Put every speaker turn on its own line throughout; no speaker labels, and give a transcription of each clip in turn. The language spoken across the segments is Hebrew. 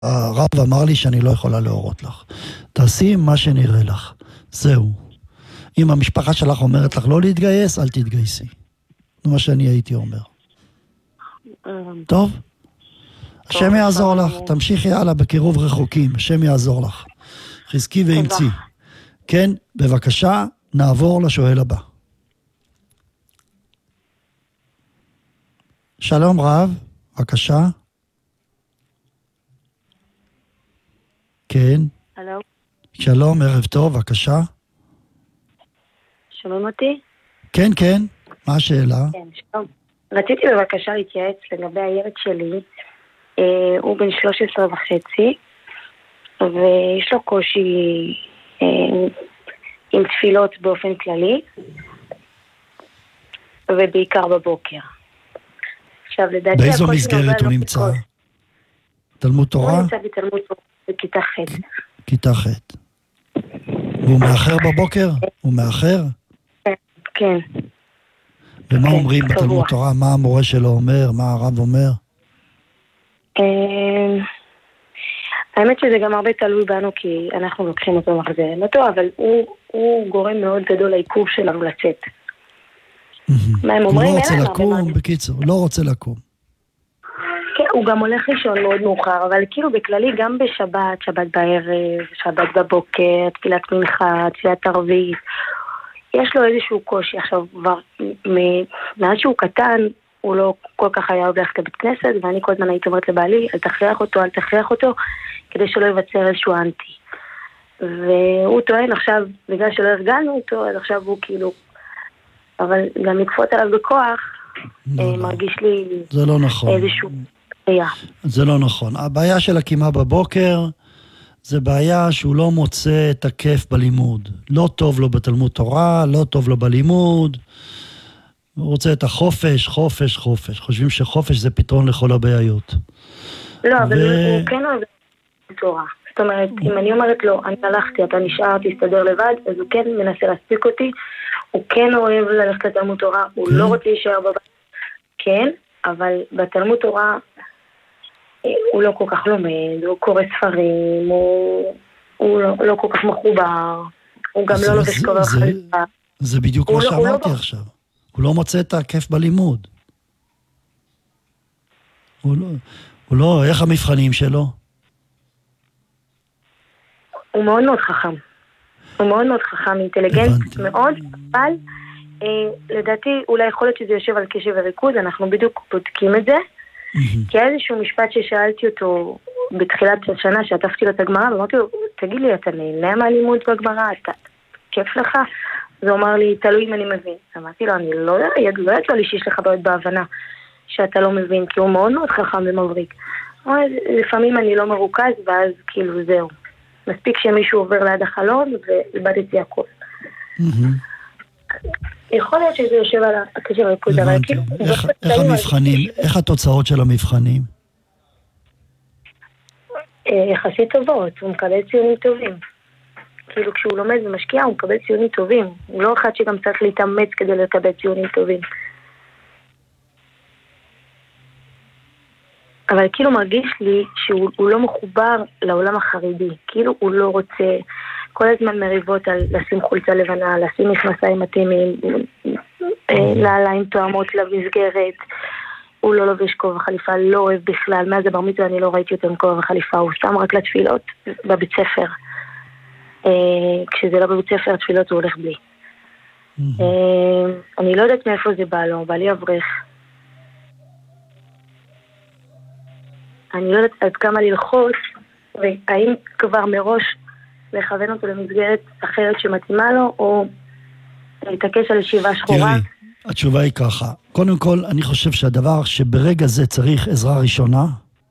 הרב אמר לי שאני לא יכולה להורות לך. תעשי מה שנראה לך. זהו. אם המשפחה שלך אומרת לך לא להתגייס, אל תתגייסי. זה מה שאני הייתי אומר. טוב? השם יעזור לך. תמשיכי הלאה בקירוב רחוקים. השם יעזור לך. חזקי ואמצי. כן, בבקשה, נעבור לשואל הבא. שלום רב, בבקשה. כן.
הלו.
שלום, ערב טוב, בבקשה.
שומעים אותי?
כן, כן. מה השאלה?
כן, שלום. רציתי בבקשה להתייעץ לגבי הילד שלי. הוא בן 13 וחצי, ויש לו קושי עם תפילות באופן כללי, ובעיקר בבוקר. עכשיו, לדעתי...
באיזו מסגרת הוא נמצא? תלמוד תורה?
הוא נמצא בתלמוד תורה בכיתה ח'.
כיתה ח'. והוא מאחר בבוקר? הוא מאחר?
כן.
ומה אומרים בתלמוד תורה? מה המורה שלו אומר? מה הרב אומר?
האמת שזה גם הרבה תלוי בנו, כי אנחנו לוקחים אותו מחזירים אותו, אבל הוא גורם מאוד גדול לעיכוב שלנו לצאת. מה הם אומרים?
הוא לא רוצה לקום, בקיצור, הוא לא רוצה לקום.
כן, הוא גם הולך לישון מאוד מאוחר, אבל כאילו בכללי גם בשבת, שבת בערב, שבת בבוקר, תפילת מנחה, תפילת ערבית, יש לו איזשהו קושי. עכשיו, מאז שהוא קטן, הוא לא כל כך היה עוד ללכת לבית כנסת, ואני כל הזמן הייתי אומרת לבעלי, אל תכריח אותו, כדי שלא ייווצר איזשהו אנטי. והוא טוען עכשיו, בגלל שלא הרגלנו אותו, אז עכשיו הוא כאילו, אבל גם לקפות עליו בכוח, מרגיש לי
זה לא נכון.
איזשהו בעיה.
זה לא נכון. הבעיה של הקימה בבוקר, זה בעיה שהוא לא מוצא את הכיף בלימוד. לא טוב לו בתלמוד תורה, לא טוב לו בלימוד. הוא רוצה את החופש, חופש. חושבים שחופש זה פתרון לכל הבעיות.
לא, אבל הוא כן אוהב תורה. זאת אומרת, אם אני אומרת לו, אני הלכתי, אתה נשאר, תסתדר לבד, אז הוא כן מנסה להספיק אותי. הוא כן אוהב ללכת לתלמוד תורה, הוא לא רוצה להישאר בבית. כן, אבל בתלמוד תורה הוא לא כל כך לומד, הוא קורא ספרים, הוא לא כל כך מחובר, הוא גם לא לובש כובע חליפה.
זה בדיוק מה שאמרתי עכשיו. הוא לא מוצא את הכיף בלימוד. הוא לא, איך המבחנים שלו?
הוא מאוד מאוד חכם. הוא מאוד מאוד חכם, אינטליגנט מאוד, אבל לדעתי אולי יכול להיות שזה יושב על קשב וריכוז, אנחנו בדיוק בודקים את זה, כי היה איזשהו משפט ששאלתי אותו בתחילת השנה, שעטפתי לו את הגמרא, ואמרתי לו, תגיד לי, אתה נהנה מהלימוד בגמרא, אתה כיף לך? אז הוא אמר לי, תלוי אם אני מבין. אמרתי לו, אני לא יודעת לו לי שיש לך בעיות בהבנה שאתה לא מבין, כי הוא מאוד מאוד חכם ומבריק. לפעמים אני לא מרוכז, ואז כאילו זהו. מספיק שמישהו עובר ליד החלון, ואיבדתי הכל. יכול להיות שזה יושב על הקשר הריכוז, אבל כאילו...
איך המבחנים? איך התוצאות של המבחנים?
יחסית טובות, הוא מקבל ציונים טובים. כאילו כשהוא לומד ומשקיע, הוא מקבל ציונים טובים. הוא לא אחד שגם צריך להתאמץ כדי לקבל ציונים טובים. אבל כאילו מרגיש לי שהוא לא מחובר לעולם החרדי. כאילו הוא לא רוצה כל הזמן מריבות על לשים חולצה לבנה, לשים מכנסיים מתאימים, נעליים תואמות למסגרת. הוא לא לובש כובע חליפה, לא אוהב בכלל. מאז הבר מצווה אני לא ראיתי אותו עם כובע חליפה, הוא שם רק לתפילות בבית ספר. כשזה לא בבית ספר, התפילות הוא הולך בלי. אני לא יודעת מאיפה זה בא לו, בא לי אברך. אני לא יודעת עד כמה ללחוץ, והאם כבר מראש לכוון אותו למסגרת אחרת שמתאימה לו, או להתעקש על ישיבה שחורה.
תראי, התשובה היא ככה. קודם כל, אני חושב שהדבר שברגע זה צריך עזרה ראשונה,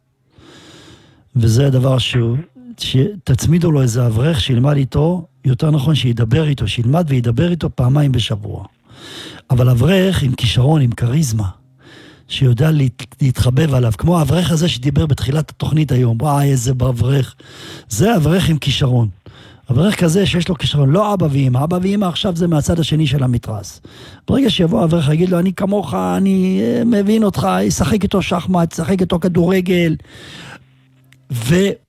וזה הדבר שתצמידו לו איזה אברך שילמד איתו, יותר נכון שידבר איתו, שילמד וידבר איתו פעמיים בשבוע. אבל אברך עם כישרון, עם קריזמה, שיודע להתחבב עליו, כמו האברך הזה שדיבר בתחילת התוכנית היום, וואי איזה אברך, זה אברך עם כישרון. אברך כזה שיש לו כישרון, לא אבא ואמא, אבא ואמא עכשיו זה מהצד השני של המתרס. ברגע שיבוא אברך יגיד לו, אני כמוך, אני מבין אותך, ישחק איתו שחמט, ישחק איתו כדורגל, ו...